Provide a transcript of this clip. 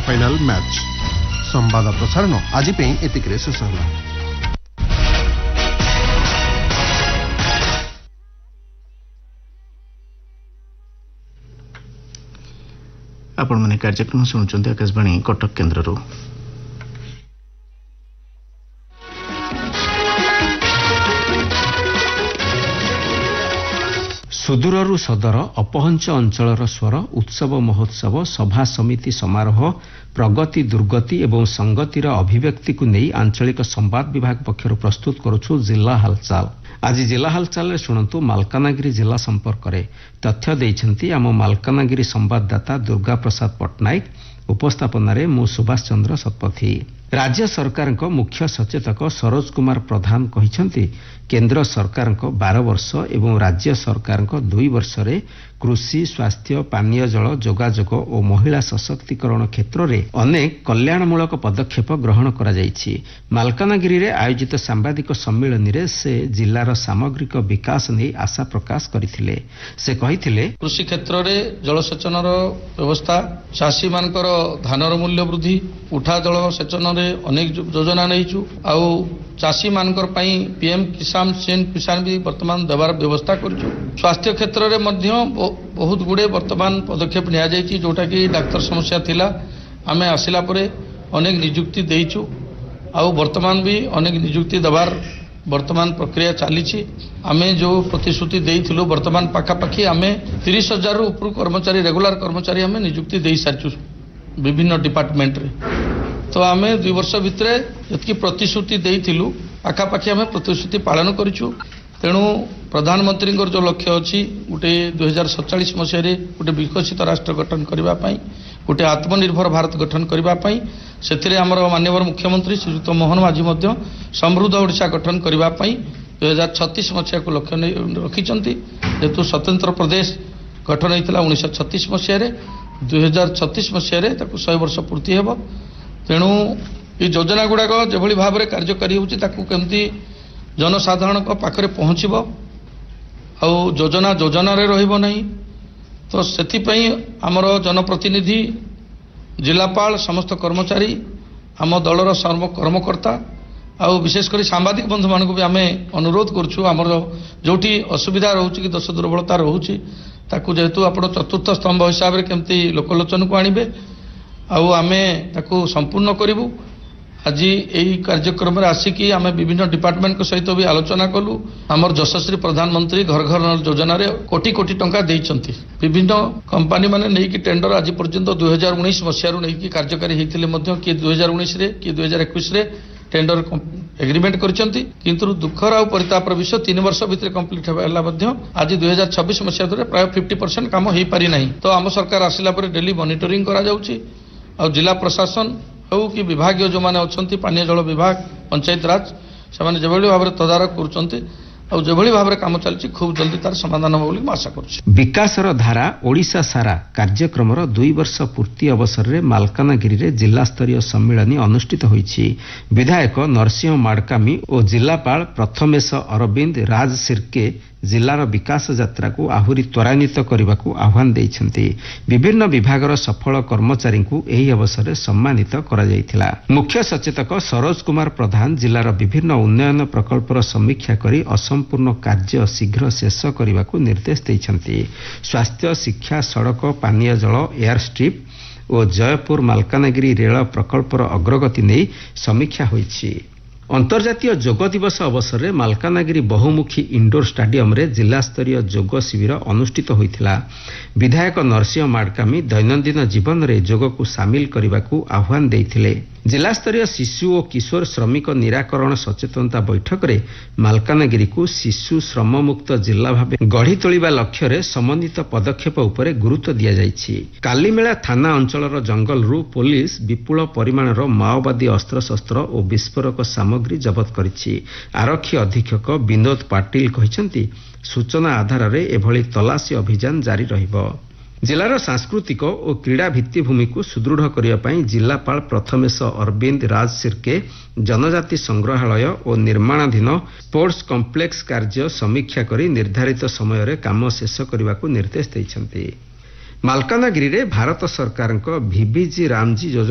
Final match संवाद प्रसारण आज एतिक शेष होला। आपण माने कार्यक्रम शुणुचंती आकाशवाणी कटक केन्द्ररू। सुदूररू सदर अपहंच अंचलर स्वर उत्सव महोत्सव सभा समिति समारोह प्रगति दुर्गति एवं संगतिर अभिव्यक्ति को नहीं आंचलिक संवाद विभाग पक्षर प्रस्तुत करुछु जिला हालचाल। आज जिला हालचाल शुणु मालकानगिरी जिला संपर्क में तथ्य देइछंती आम मालकानगिरी संवाददाता दुर्गा प्रसाद पट्टनायक। उपस्थापन मु सुभाष चंद्र शतपथी। राज्य सरकार मुख्य सचेतक सरोज कुमार प्रधान कहिछंती केंद्र सरकार 12 वर्ष एवं राज्य सरकार 2 वर्ष रे कृषि स्वास्थ्य पानीय जल जोगाजोग और महिला सशक्तिकरण क्षेत्र में अनेक कल्याणमूलक पदक्षेप ग्रहण करा जायछि। मालकानगिरी रे आयोजित सांबादिक सम्मेलन रे से जिलार सामग्रिक विकास नहीं आशा प्रकाश करथिले। से कहिथिले कृषि क्षेत्र में जलसेचन व्यवस्था चाषी मानकर धानर मूल्य वृद्धि उठा जल सेचन रे अनेक योजना नहींचु आउ चाषी मानकर पीएम किसान भी वर्तमान देवार व्यवस्था करूँ। स्वास्थ्य क्षेत्र में मध्य बहुत गुड़े वर्तमान पदक्षेप निया जायछि जोटा कि डाक्तर समस्या थिला आमे आसिला परे अनेक नियुक्ति देइछु आउ वर्तमान भी अनेक नियुक्ति देवार वर्तमान प्रक्रिया चली। आमे जो प्रतिश्रुति देइथिलु वर्तमान पाखापाखि आमे 30,000 ऊपर कर्मचारी रेगुलर कर्मचारी आमे नियुक्ति दे सारिछु विभिन्न डिपार्टमेंट रे। तो आमे 2 वर्ष भितर जतकी प्रतिश्रुति देइथिलु पाखापाखि आमे प्रतिश्रुति पालन करिछु। तेणु प्रधानमंत्री जो लक्ष्य अच्छी गोटे 2047 मसीह गोटे विकसित राष्ट्र गठन करने गोटे आत्मनिर्भर भारत गठन करने से आमर माननीय मुख्यमंत्री श्रीयुक्त मोहन माझी समृद्ध ओडिशा गठन करने 2036 मसीह को लक्ष्य रखिंट जेहेतु स्वतंत्र प्रदेश गठन होता 1936 मसीह 2036 मसीह 100 वर्ष पूर्ति हेब। तेणु ये योजना गुड़ाक जो भाव में कार्यकारी होमती जनसाधारण पाखरे पहुँचब आउ योजना योजना रे रहिबो नहीं। तो सेथिपई आमर जनप्रतिनिधि जिलापाल समस्त कर्मचारी आम दलर कर्मकर्ता आउ विशेषकर सांबादिक बंधु मानक भी आमे अनुरोध करछु आमर जोटी असुविधा रोचे कि दोष दुर्बलता रोचे ताकू जेहेतु आपण चतुर्थ स्तंभ हिसाब से केमती लोकलोचन को आनिबे आउ आमे ताकू संपूर्ण करिवु। आज यही कार्यक्रम में आसिकी आम विभिन्न डिपार्टमेंट सहित भी आलोचना कलु। आमर यशस्वी प्रधानमंत्री घर घर योजना रे कोटी कोटी टंका देइछंती विभिन्न कंपनी माने नहीं कि टेंडर आज पर्यंत 2019 मसीह नहीं कि कार्यकारी होते किए 2019 रे कि 2021 रे टेंडर एग्रीमेंट करछंती किंतु दुखर आ परितापर विषय 3 वर्ष भितर कंप्लीट हेला आज 2026 मसीह प्राय 50% काम हो पारि नहीं। तो आम सरकार आसिला पर डेली मॉनिटरिंग करा जाउची आ जिला प्रशासन हो कि विभाग जो मैंने अच्छा पानीय जल विभाग पंचायत राज से जो भाव में तदारक कर भाव में काम चलती खूब जल्दी तार समाधान हो आशा कर। विकासर धारा ओडिशा सारा कार्यक्रम 2 वर्ष पूर्ति अवसर में मालकानगिरी रे जिला स्तरीय सम्मेलन अनुष्ठित होईछि। विधायक नरसिंह माडकामी और जिलापाल प्रथमेश अरविंद राज सिरके जिलार विकास यात्रा को आहुरी त्वरान्वित करने को आह्वान देइछन्ति। विभिन्न विभागर सफल कर्मचारी को एही अवसर में सम्मानित करा जायथिला। मुख्य सचेतक सरोज कुमार प्रधान जिलार विभिन्न उन्नयन प्रकल्पर समीक्षा करी असंपूर्ण कार्य शीघ्र शेष करने को निर्देश देइछन्ति। स्वास्थ्य शिक्षा सड़क पानीय जल एयर स्ट्रिप और जयपुर मालकानगिरी रेल प्रकल्पर अग्रगति नहीं समीक्षा होईछि। अंतर्जातीय योग दिवस अवसर में मालकानगिरी बहुमुखी इंडोर स्टाडियम रे जिला स्तरीय योग शिविर अनुष्ठित होइथिला। विधायक नरसिंह माडकामी दैनंदिन जीवन रे योग को सामिल करने को आह्वान देइथिले। जिला स्तरीय शिशु और किशोर श्रमिक निराकरण सचेतनता बैठक रे मालकानगिरी को शिशु श्रम मुक्त जिला भाव गढ़ी तोलिबा लक्ष्य रे समन्वित पदक्षेप उपरे गुरुत्व दिया जायछि। कालीमेला थाना अंचलर जंगल रु पुलिस विपुल परिमाणर माओवादी अस्त्रशस्त्र और विस्फोरक सामग्री जबत करिछि। आरक्षी अधीक्षक विनोद पाटिल कहिसंती सूचना आधार रे एभली तलाशी अभियान जारी रहिबो। जिलार सांस्कृतिक और क्रीड़ा भित्तिभूमि को सुदृढ़ करने जिलापाल प्रथमेश अरविंद राज सिरके जनजाति संग्रहालय और निर्माणाधीन स्पोर्ट्स कॉम्प्लेक्स कार्य समीक्षा करी निर्धारित समय रे काम शेष करने को निर्देश देइछन्ति। मालकानगिरी रे भारत सरकार VBG रामजी योजना